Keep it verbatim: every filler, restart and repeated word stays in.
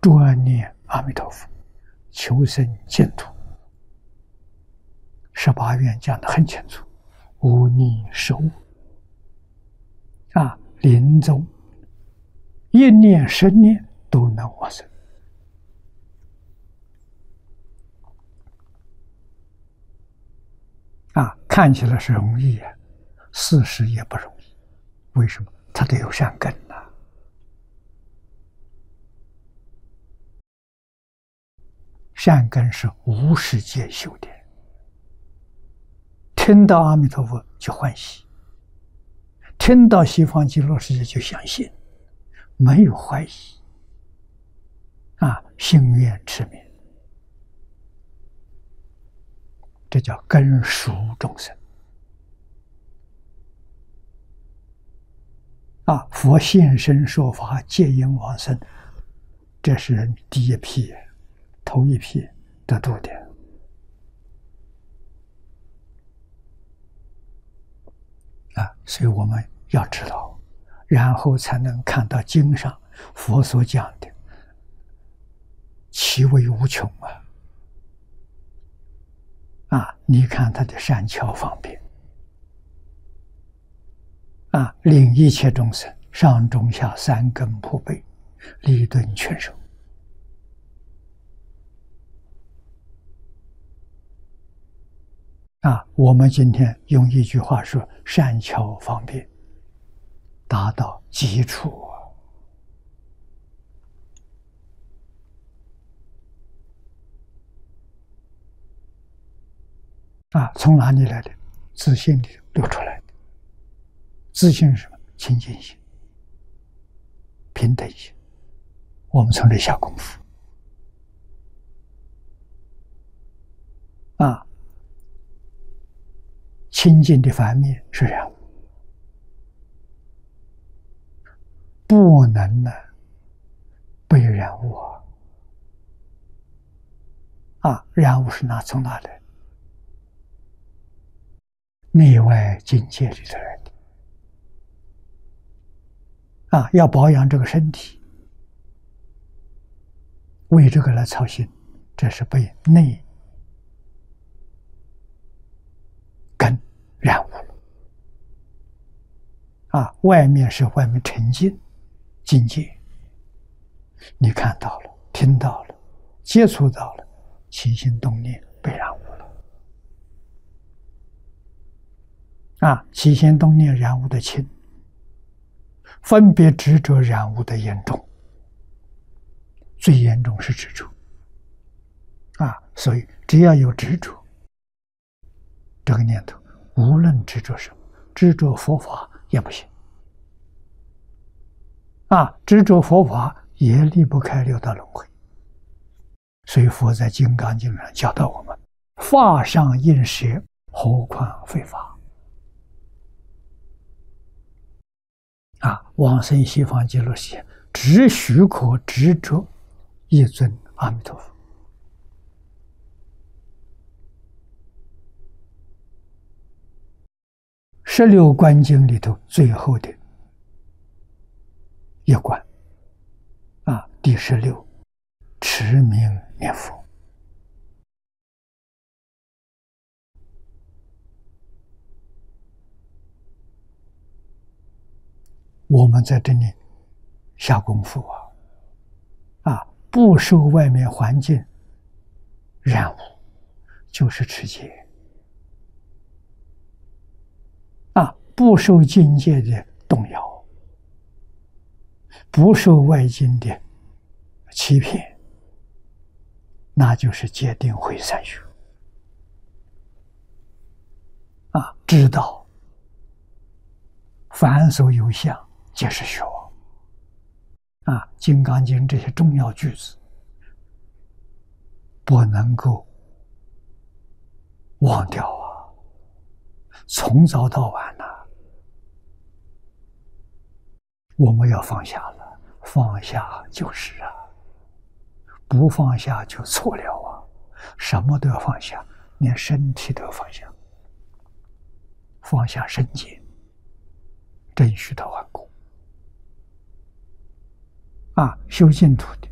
专念阿弥陀佛，求生净土。十八愿讲得很清楚，无逆受啊，临终一念十念都能往生。啊，看起来是容易啊，事实也不容易。为什么？他得有善根呐、啊。善根是无世界修的，听到阿弥陀佛就欢喜，听到西方极乐世界就相信，没有怀疑，啊，心愿持名，这叫根熟众生。啊，佛现身说法，戒因往生，这是第一批。头一批得度的啊，所以我们要知道，然后才能看到经上佛所讲的其为无穷啊！啊，你看他的善巧方便啊，令一切众生上中下三根普被，利顿全收。啊，我们今天用一句话说，善巧方便，达到基础啊！从哪里来的？自信里流出来的。自信是什么？清净心、平等心。我们从这下功夫啊。清净的反面是染污，不能呢被染污啊！啊，染污是哪从哪来？内外境界里头来的啊！要保养这个身体，为这个来操心，这是被内根染污了啊！外面是外面沉静境界，你看到了，听到了，接触到了，起心动念被染污了啊！起心动念染污的轻，分别执着染污的严重，最严重是执着啊！所以只要有执着这个念头，无论执着什么，执着佛法也不行啊！执着佛法也离不开六道轮回。所以佛在《金刚经》上教导我们：法上应舍，何况非法啊！往生西方极乐世界，只许可执着一尊阿弥陀佛。十六观经里头最后的一关啊，第十六，持名念佛。我们在这里下功夫啊，啊，不受外面环境染污，就是持戒啊，不受境界的动摇，不受外境的欺骗，那就是戒定慧三学啊！知道凡所有相，皆是虚妄啊！《金刚经》这些重要句子不能够忘掉啊！从早到晚呐、啊，我们要放下了，放下就是啊，不放下就错了啊！什么都要放下，连身体都要放下，放下身见，真须得顽固啊！修净土的